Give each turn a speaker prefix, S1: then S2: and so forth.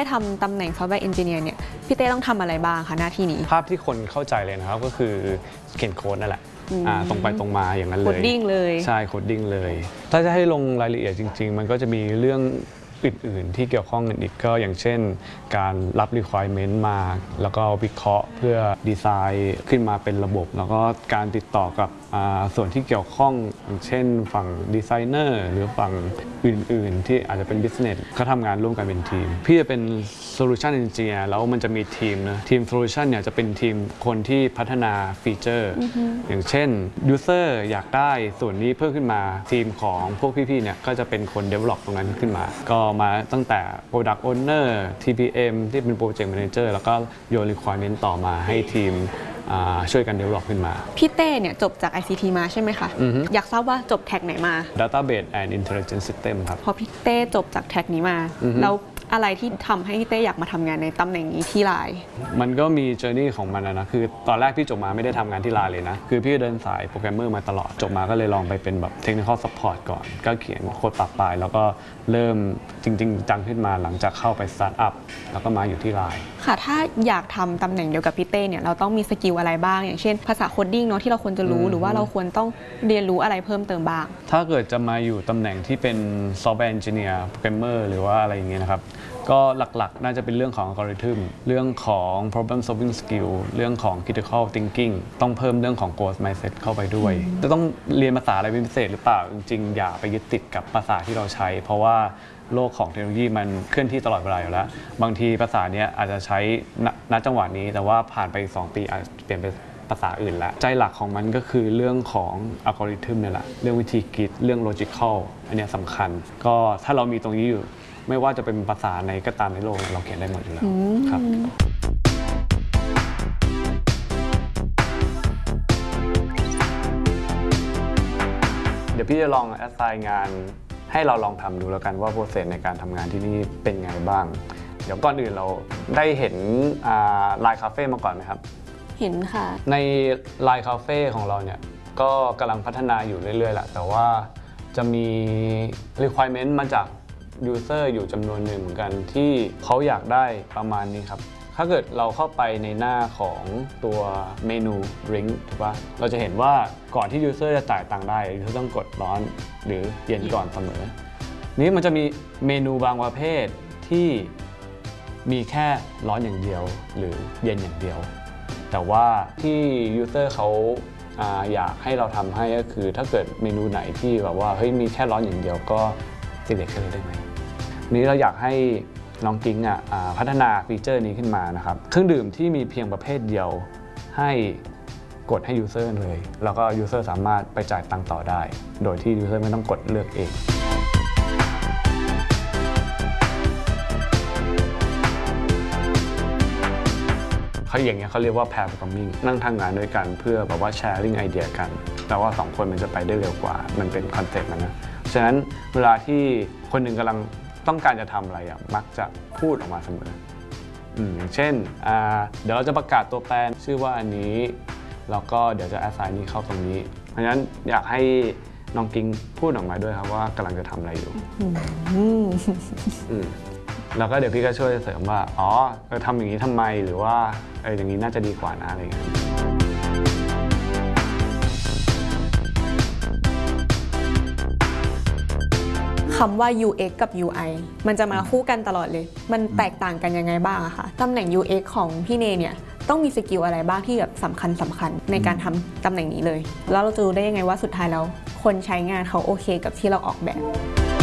S1: ทำตำแหน่ง Software Engineer เนี่ยพี่เต้ต้องทำอะไรบ้างคะหน้าที่นี้
S2: ภาพที่คนเข้าใจเลยนะครับก็คือเขียนโค้ดนั่นแหละตรงไปตรงมาอย่างนั้นเลย
S1: โคดดิ้งเลย
S2: ใช่โคดดิ้งเลยถ้าจะให้ลงรายละเอียดจริงๆมันก็จะมีเรื่องอื่นๆที่เกี่ยวข้องกันอีกก็อย่างเช่นการรับ requirement มาแล้วก็วิเคราะห์เพื่อดีไซน์ขึ้นมาเป็นระบบแล้วก็การติดต่อกับส่วนที่เกี่ยวข้องอย่างเช่นฝั่งดีไซเนอร์หรือฝั่งอื่นๆที่อาจจะเป็น business ก็ทำงานร่วมกันเป็นทีมพี่จะเป็น solution engineer แล้วมันจะมีทีมนะทีม solution เนี่ยจะเป็นทีมคนที่พัฒนาฟีเจอร์อย่างเช่น user อยากได้ส่วนนี้เพิ่มขึ้นมาทีมของพวกพี่ๆเนี่ยก็จะเป็นคน develop ตรงนั้นขึ้นมาก็มาตั้งแต่ product owner TPM ที่เป็น project manager แล้วก็โยน requirement ต่อมาให้ทีมช่วยกัน develop ขึ้นมา
S1: พี่เต้เนี่ยจบจาก ICT มาใช่ไหมคะอยากทราบว่าจบแท็กไหนมา
S2: Database and Intelligence System ครับ
S1: พอพี่เต้จบจากแท็กนี้มาแล้วอะไรที่ทำให้พี่เต้อยากมาทำงานในตำแหน่งนี้ที่ไลน์
S2: มันก็มีเจอร์นี่ของมันนะคือตอนแรกพี่จบมาไม่ได้ทำงานที่ไลน์เลยนะคือพี่เดินสายโปรแกรมเมอร์มาตลอดจบมาก็เลยลองไปเป็นแบบ Technical Support ก่อนก็เขียนโค้ดปรับปลายแล้วก็เริ่มจริงๆจังขึ้นมาหลังจากเข้าไปสตาร์ทอัพแล้วก็มาอยู่ที่ไลน์
S1: ค่ะถ้าอยากทำตำแหน่งเดียวกับพี่เต้เนี่ยเราต้องมีสกิลอะไรบ้างอย่างเช่นภาษาโคดดิ้งเนาะที่เราควรจะรู้หรือว่าเราควรต้องเรียนรู้อะไรเพิ่มเติมบ้าง
S2: ถ้าเกิดจะมาอยู่ตำแหน่งที่เป็น Software Engineer Programmer หรือว่าอะไรอย่างเงี้ยนะครับก็หลักๆน่าจะเป็นเรื่องของ algorithm เรื่องของ problem solving skill เรื่องของ critical thinking ต้องเพิ่มเรื่องของ growth mindset เข้าไปด้วยจะต้องเรียนภาษาอะไรเป็นพิเศษหรือเปล่าจริงๆอย่าไปยึดติดกับภาษาที่เราใช้เพราะว่าโลกของเทคโนโลยีมันเคลื่อนที่ตลอดเวลาอยู่แล้วบางทีภาษาเนี้ยอาจจะใช้ณจังหวะนี้แต่ว่าผ่านไป2 ปีอาจจะเปลี่ยนเป็นภาษาอื่นแล้วใจหลักของมันก็คือเรื่องของอัลกอริทึมนี่แหละเรื่องวิธีคิดเรื่อง logical อันนี้สำคัญก็ถ้าเรามีตรงนี้อยู่ไม่ว่าจะเป็นภาษาไหนก็ตามในโลกเราเขียนได้หมดอยู่แล้วครับเดี๋ยวพี่จะลองแอสไซน์งานให้เราลองทำดูแล้วกันว่าโปรเซสในการทำงานที่นี่เป็นไงบ้างเดี๋ยวก่อนอื่นเราได้เห็นไลน์คาเฟ่มาก่อนไหมครับ
S1: เห็นค่ะ
S2: ในไลน์คาเฟ่ของเราเนี่ยก็กำลังพัฒนาอยู่เรื่อยๆแหละแต่ว่าจะมี requirement มาจาก user อยู่จำนวนหนึ่งเหมือนกันที่เขาอยากได้ประมาณนี้ครับถ้าเกิดเราเข้าไปในหน้าของตัวเมนู Drink ถูกปะเราจะเห็นว่าก่อนที่ user จะจ่ายตังค์ได้ user ต้องกดร้อนหรือเย็นก่อนเสมอนี้มันจะมีเมนูบางประเภทที่มีแค่ร้อนอย่างเดียวหรือเย็นอย่างเดียวแต่ว่าที่ user เขาอยากให้เราทำให้ก็คือถ้าเกิดเมนูไหนที่แบบว่าเฮ้ยมีแค่ร้อนอย่างเดียวก็selectเลยได้ไหมนี้เราอยากให้น้องกิ๊งพัฒนาฟีเจอร์นี้ขึ้นมานะครับเครื่องดื่มที่มีเพียงประเภทเดียวให้กดให้ user เลยแล้วก็ user สามารถไปจ่ายตังค์ต่อได้โดยที่ user ไม่ต้องกดเลือกเองเขาอย่างเงี้ยเขาเรียกว่า pair programming นั่งทำงานด้วยกันเพื่อแบบว่า sharing ไอเดียกันแต่ว่า2 คนมันจะไปได้เร็วกว่ามันเป็นคอนเซ็ปต์มันนะฉะนั้นเวลาที่คนหนึ่งกำลังต้องการจะทำอะไรมักจะพูดออกมาเสมออย่างเช่นเดี๋ยวเราจะประกาศตัวแปรชื่อว่าอันนี้แล้วก็เดี๋ยวจะ assign นี้เข้าตรงนี้เพราะฉะนั้นอยากให้น้องกิ๊งพูดออกมาด้วยครับว่ากำลังจะทำอะไรอยู่แล้วก็เดี๋ยวพี่ก็ช่วยเสริมว่าอ๋อทำอย่างนี้ทำไมหรือว่าอย่างนี้น่าจะดีกว่านะอะไรอย่างเงี้ย
S1: คำว่า UX กับ UI มันจะมาคู่กันตลอดเลยมันแตกต่างกันยังไงบ้างอะคะตำแหน่ง UX ของพี่เนเนี่ยต้องมีสกิลอะไรบ้างที่แบบสำคัญในการทำตำแหน่งนี้เลยแล้วเราจะรู้ได้ยังไงว่าสุดท้ายแล้วคนใช้งานเขาโอเคกับที่เราออกแบบ